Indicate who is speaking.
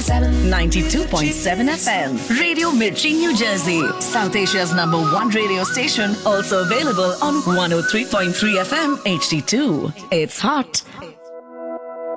Speaker 1: 92.7 FM. Radio Mirchi, New Jersey. South Asia's #1 radio station. Also available on 103.3 FM HD2. It's hot,